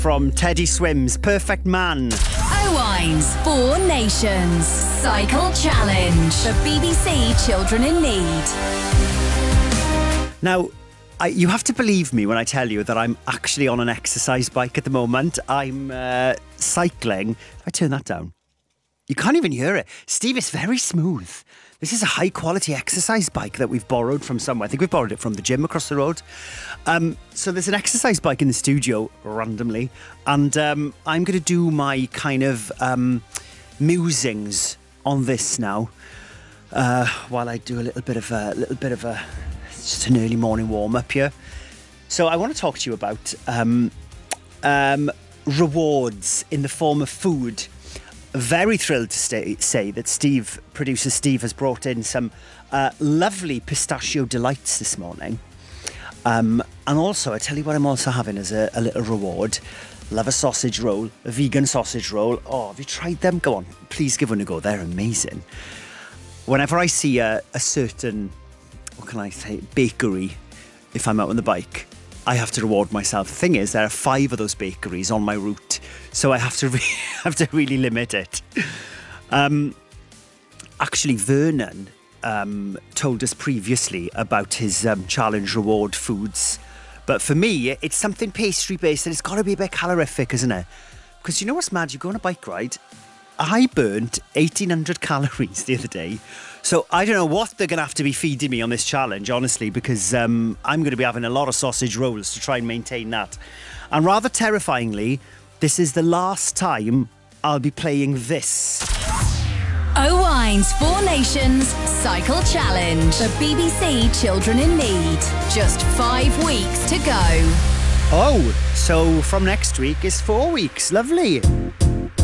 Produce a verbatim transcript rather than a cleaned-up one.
from Teddy Swims, Perfect Man. Owine's Four Nations Cycle Challenge for B B C Children in Need. Now, I, you have to believe me when I tell you that I'm actually on an exercise bike at the moment. I'm uh, cycling. If I turn that down, you can't even hear it. Steve, it's very smooth. This is a high quality exercise bike that we've borrowed from somewhere. I think we've borrowed it from the gym across the road. Um, so there's an exercise bike in the studio randomly, and um, I'm going to do my kind of um, musings on this now, uh, while I do a little bit of a little bit of a just an early morning warm up here. So I want to talk to you about um, um, rewards in the form of food. Very thrilled to stay, say that Steve, producer Steve, has brought in some uh, lovely pistachio delights this morning. Um, and also, I tell you what I'm also having as a, a little reward. Love a sausage roll, a vegan sausage roll. Oh, have you tried them? Go on, please give one a go. They're amazing. Whenever I see a, a certain, what can I say, bakery, if I'm out on the bike, I have to reward myself. The thing is, there are five of those bakeries on my route, so I have to re- have to really limit it. Um, actually, Vernon um, told us previously about his um, challenge reward foods, but for me, it's something pastry based, and it's got to be a bit calorific, isn't it? Because you know what's mad? You go on a bike ride. I burnt eighteen hundred calories the other day. So I don't know what they're going to have to be feeding me on this challenge, honestly, because um, I'm going to be having a lot of sausage rolls to try and maintain that. And rather terrifyingly, this is the last time I'll be playing this. Owine's Four Nations Cycle Challenge for B B C Children in Need. Just five weeks to go. Oh, so from next week is four weeks. Lovely.